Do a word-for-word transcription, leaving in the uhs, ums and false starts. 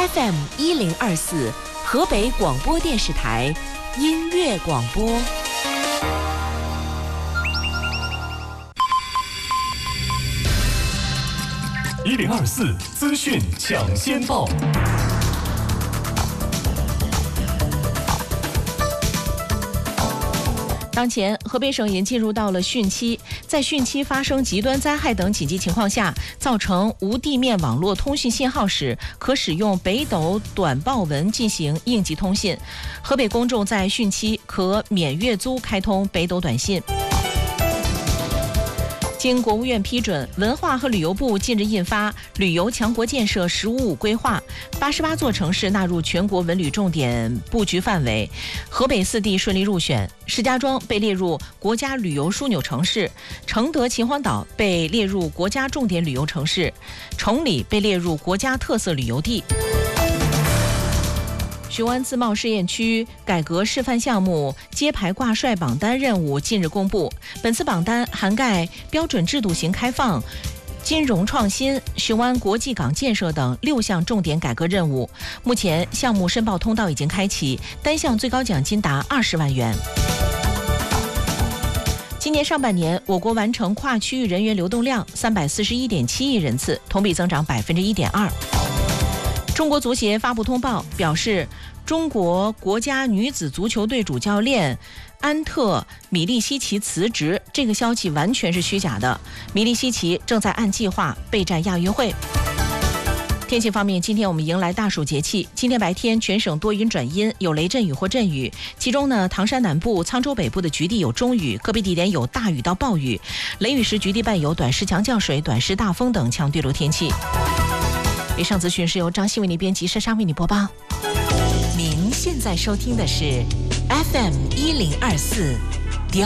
F M 一零二四，河北广播电视台音乐广播。 一零二四资讯抢先报。 当前，河北省已经进入到了汛期，在汛期发生极端灾害等紧急情况下，造成无地面网络通讯信号时，可使用北斗短报文进行应急通信。河北公众在汛期可免月租开通北斗短信。经国务院批准，文化和旅游部近日印发《旅游强国建设“十五五”规划》，八十八座城市纳入全国文旅重点布局范围，河北四地顺利入选。石家庄被列入国家旅游枢纽城市，承德秦皇岛被列入国家重点旅游城市，崇礼被列入国家特色旅游地。雄安自贸试验区改革示范项目揭牌挂帅榜单任务近日公布，本次榜单涵盖标准制度型开放、金融创新、雄安国际港建设等六项重点改革任务。目前项目申报通道已经开启，单项最高奖金达二十万元。今年上半年，我国完成跨区域人员流动量三百四十一点七亿人次，同比增长百分之一点二。中国足协发布通报表示，中国国家女子足球队主教练安特米利西奇辞职，这个消息完全是虚假的。米利西奇正在按计划备战亚运会。天气方面，今天我们迎来大暑节气，今天白天全省多云转阴，有雷阵雨或阵雨，其中呢，唐山南部、沧州北部的局地有中雨，个别地点有大雨到暴雨，雷雨时局地伴有短时强降水、短时大风等强对流天气。以上资讯是由张欣为你编辑，珊珊为你播报。 您现在收听的是 F M 一零二四